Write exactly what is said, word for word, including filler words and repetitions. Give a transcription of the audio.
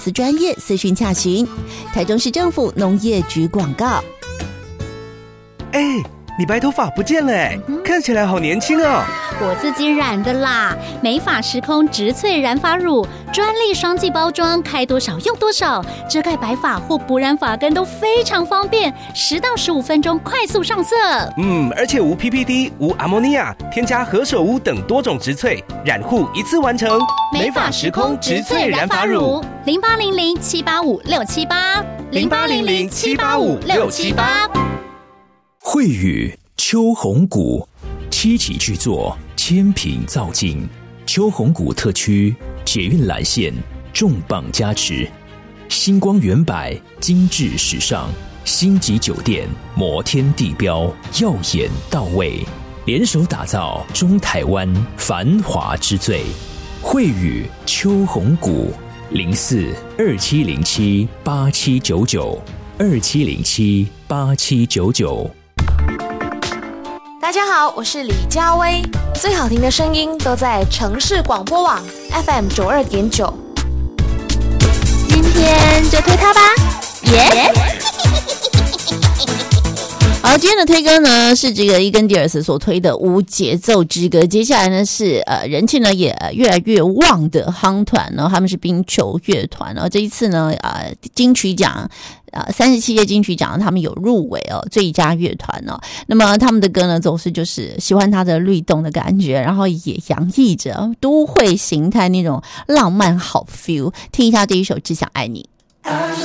此专业私讯洽询。台中市政府农业局广告。 哎，你白头发不见了哎，嗯、看起来好年轻哦。 我自己染的啦，美发时空植萃染发乳，专利双剂包装，开多少用多少，遮盖白发或补染发根都非常方便，十到十五分钟快速上色。 嗯，而且无 P P D、无阿莫尼亚，添加何首乌等多种植萃，染护一次完成。 美发时空植萃染发乳，零八零零七八五六七八，零八零零七八五六七八。 慧宇秋红谷七期巨作，千品造境，秋红谷特区捷运蓝线重磅加持，星光远百精致时尚，星级酒店摩天地标耀眼到位，联手打造中台湾繁华之最。慧宇秋红谷零四二七零七八七九九二七零七八七九九。 大家好，我是李佳薇，最好听的声音都在城市广播网 F M 九二点九。 今天就推它吧，耶、yeah! 好，今天的推歌呢是这个伊根迪尔斯所推的无节奏之歌，接下来呢是呃人气呢也越来越旺的夯团呢，他们是冰球乐团，然后这一次呢呃金曲奖呃三十七届金曲奖他们有入围哦最佳乐团哦，那么他们的歌呢总是就是喜欢它的律动的感觉，然后也洋溢着都会形态那种浪漫好 feel， 听一下这一首只想爱你。